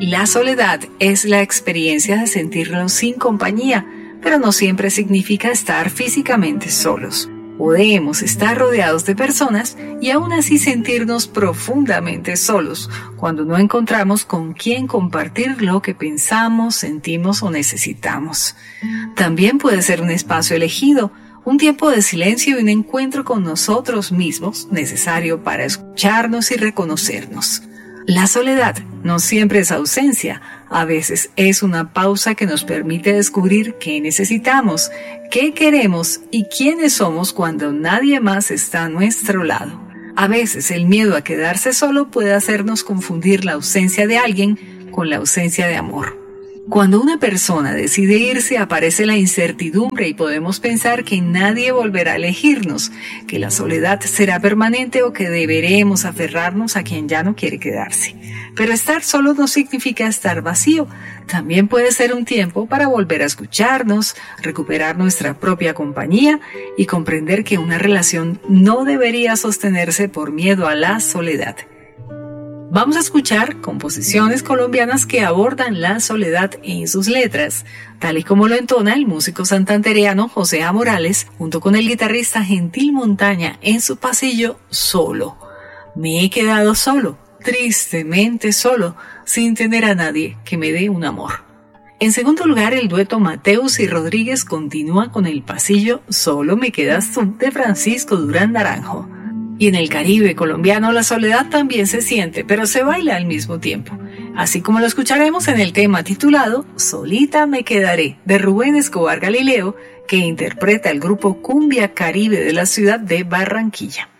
La soledad es la experiencia de sentirnos sin compañía, pero no siempre significa estar físicamente solos. Podemos estar rodeados de personas y aún así sentirnos profundamente solos cuando no encontramos con quién compartir lo que pensamos, sentimos o necesitamos. También puede ser un espacio elegido, un tiempo de silencio y un encuentro con nosotros mismos necesario para escucharnos y reconocernos. La soledad no siempre es ausencia, a veces es una pausa que nos permite descubrir qué necesitamos, qué queremos y quiénes somos cuando nadie más está a nuestro lado. A veces el miedo a quedarse solo puede hacernos confundir la ausencia de alguien con la ausencia de amor. Cuando una persona decide irse, aparece la incertidumbre y podemos pensar que nadie volverá a elegirnos, que la soledad será permanente o que deberemos aferrarnos a quien ya no quiere quedarse. Pero estar solo no significa estar vacío. También puede ser un tiempo para volver a escucharnos, recuperar nuestra propia compañía y comprender que una relación no debería sostenerse por miedo a la soledad. Vamos a escuchar composiciones colombianas que abordan la soledad en sus letras, tal y como lo entona el músico santandereano José A. Morales, junto con el guitarrista Gentil Montaña en su pasillo Solo. Me he quedado solo, tristemente solo, sin tener a nadie que me dé un amor. En segundo lugar, el dueto Mateus y Rodríguez continúa con el pasillo Solo me quedas tú de Francisco Durán Naranjo. Y en el Caribe colombiano la soledad también se siente, pero se baila al mismo tiempo. Así como lo escucharemos en el tema titulado Solita me quedaré, de Rubén Escobar Galileo, que interpreta el grupo Cumbia Caribe de la ciudad de Barranquilla.